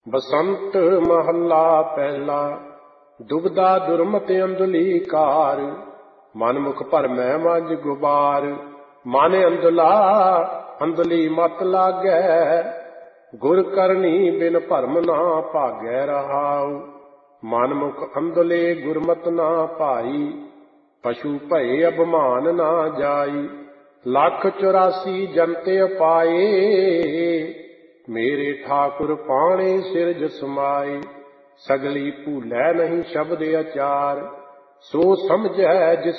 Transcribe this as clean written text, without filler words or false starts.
ਬਸੰਤ ਮਹੱਲਾ ਪਹਿਲਾ। ਦੁਬਦਾ ਦੁਰਮਤ ਅੰਧਲੀ ਕਾਰ, ਮਨ ਮੁਖ ਭਰਮੈ ਮਜ ਗੁਬਾਰ। ਮਨ ਅੰਧਲਾ ਅੰਧਲੀ ਮਤ ਲਾਗੈ, ਗੁਰ ਕਰਨੀ ਬਿਨ ਭਰਮ ਨਾ ਭਾਗੈ ਰਹਾਉ। ਮਨ ਮੁਖ ਅੰਧਲੇ ਗੁਰਮਤਿ ਨਾ ਭਾਈ, ਪਸ਼ੂ ਭਏ ਅਭਿਮਾਨ ਨਾ ਜਾਈ। ਲੱਖ 84 ਜੰਤੇ ਅਪਾਏ, ਮੇਰੇ ਠਾਕੁਰ ਪਾਣੇ ਸਿਰਜ ਸਮਾਏ। ਸਗਲੀ ਭੂਲੈ ਨਹੀਂ ਸ਼ਬਦ ਅਚਾਰ, ਸੋ ਸਮਝੈ ਜਿਸ